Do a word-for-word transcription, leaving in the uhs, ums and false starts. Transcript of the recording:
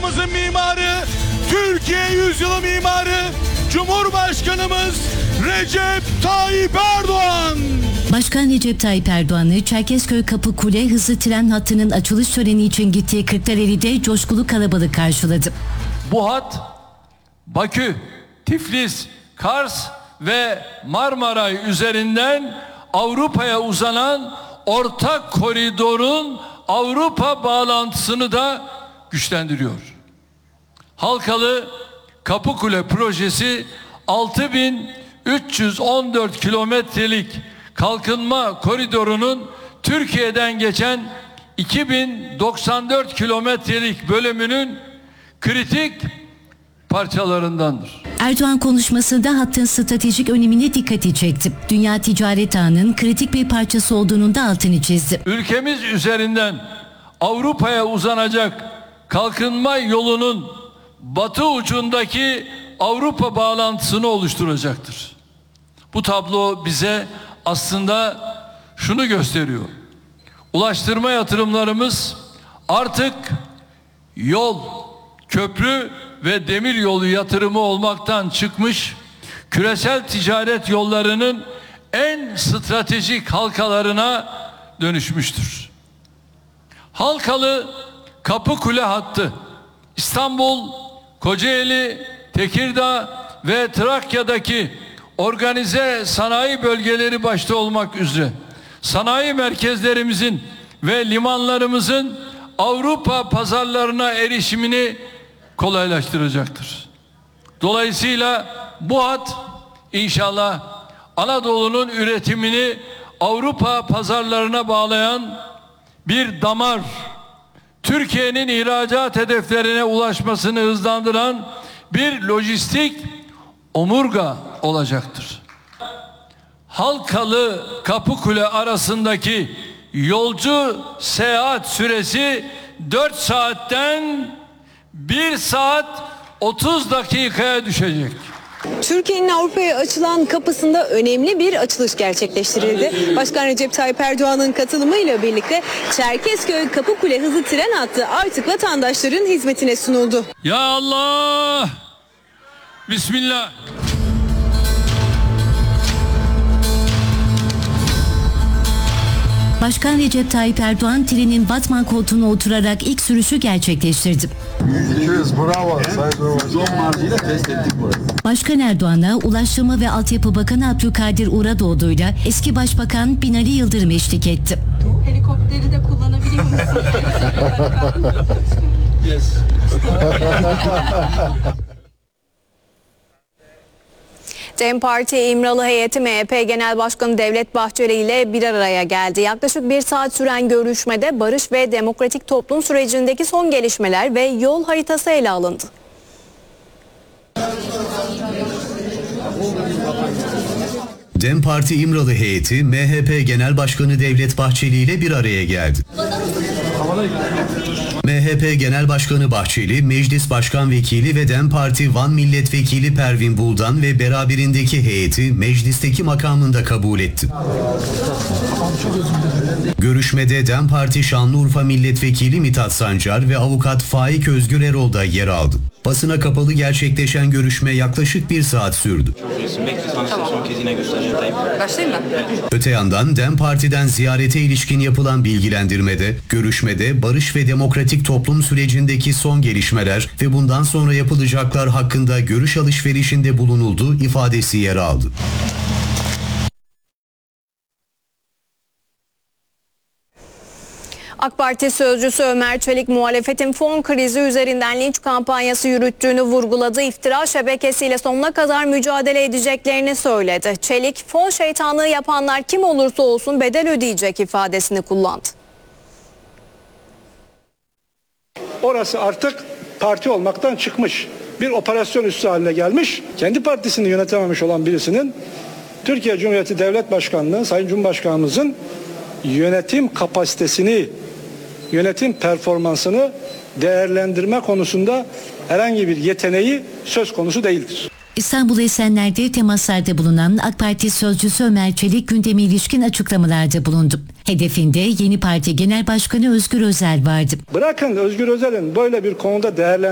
çağımızın mimarı, Türkiye yüzyılı mimarı, Cumhurbaşkanımız Recep Tayyip Erdoğan. Başkan Recep Tayyip Erdoğan'ı Çerkezköy Kapıkule hızlı tren hattının açılış töreni için gittiği Kırklareli'de coşkulu kalabalık karşıladı. Bu hat Bakü, Tiflis, Kars ve Marmaray üzerinden Avrupa'ya uzanan ortak koridorun Avrupa bağlantısını da güçlendiriyor. Halkalı Kapıkule projesi altı bin üç yüz on dört kilometrelik kalkınma koridorunun Türkiye'den geçen iki bin doksan dört kilometrelik bölümünün kritik parçalarındandır. Erdoğan konuşmasında hattın stratejik önemine dikkati çekti. Dünya ticaret ağının kritik bir parçası olduğunun da altını çizdi. Ülkemiz üzerinden Avrupa'ya uzanacak kalkınma yolunun batı ucundaki Avrupa bağlantısını oluşturacaktır. Bu tablo bize aslında şunu gösteriyor. Ulaştırma yatırımlarımız artık yol, köprü ve demir yolu yatırımı olmaktan çıkmış, küresel ticaret yollarının en stratejik halkalarına dönüşmüştür. Halkalı Kapıkule hattı İstanbul, Kocaeli, Tekirdağ ve Trakya'daki organize sanayi bölgeleri başta olmak üzere sanayi merkezlerimizin ve limanlarımızın Avrupa pazarlarına erişimini kolaylaştıracaktır. Dolayısıyla bu hat inşallah Anadolu'nun üretimini Avrupa pazarlarına bağlayan bir damar, Türkiye'nin ihracat hedeflerine ulaşmasını hızlandıran bir lojistik omurga olacaktır. Halkalı Kapıkule arasındaki yolcu seyahat süresi dört saatten bir saat otuz dakikaya düşecek. Türkiye'nin Avrupa'ya açılan kapısında önemli bir açılış gerçekleştirildi. Başkan Recep Tayyip Erdoğan'ın katılımıyla birlikte Çerkezköy Kapıkule hızlı tren hattı artık vatandaşların hizmetine sunuldu. Ya Allah! Bismillah! Başkan Recep Tayyip Erdoğan trenin Batman koltuğuna oturarak ilk sürüşü gerçekleştirdi. iki yüz bravo. Zon marjıyla test ettik burayı. Başkan Erdoğan'a Ulaştırma ve Altyapı Bakanı Abdülkadir Uradoğdu'yla eski Başbakan Binali Yıldırım eşlik etti. Helikopteri de kullanabiliyor musun? Yes. DEM Parti İmralı heyeti M H P Genel Başkanı Devlet Bahçeli ile bir araya geldi. Yaklaşık bir saat süren görüşmede barış ve demokratik toplum sürecindeki son gelişmeler ve yol haritası ele alındı. DEM Parti İmralı heyeti M H P Genel Başkanı Devlet Bahçeli ile bir araya geldi. M H P Genel Başkanı Bahçeli, Meclis Başkan Vekili ve DEM Parti Van Milletvekili Pervin Buldan ve beraberindeki heyeti meclisteki makamında kabul etti. Görüşmede DEM Parti Şanlıurfa Milletvekili Mithat Sancar ve avukat Faik Özgür Erol da yer aldı. Basına kapalı gerçekleşen görüşme yaklaşık bir saat sürdü. Başlayayım mı? Öte yandan DEM Parti'den ziyarete ilişkin yapılan bilgilendirmede, görüşmede barış ve demokratik toplum sürecindeki son gelişmeler ve bundan sonra yapılacaklar hakkında görüş alışverişinde bulunuldu ifadesi yer aldı. AK Parti sözcüsü Ömer Çelik muhalefetin fon krizi üzerinden linç kampanyası yürüttüğünü vurguladı. İftira şebekesiyle sonuna kadar mücadele edeceklerini söyledi. Çelik, fon şeytanlığı yapanlar kim olursa olsun bedel ödeyecek ifadesini kullandı. Orası artık parti olmaktan çıkmış. Bir operasyon üssü haline gelmiş. Kendi partisini yönetememiş olan birisinin Türkiye Cumhuriyeti Devlet Başkanlığı, Sayın Cumhurbaşkanımızın yönetim kapasitesini, yönetim performansını değerlendirme konusunda herhangi bir yeteneği söz konusu değildir. İstanbul Esenler'de temaslarda bulunan AK Parti sözcüsü Ömer Çelik gündeme ilişkin açıklamalarda bulundu. Hedefinde yeni parti genel başkanı Özgür Özel vardı. Bırakın Özgür Özel'in böyle bir konuda değerlendirmesi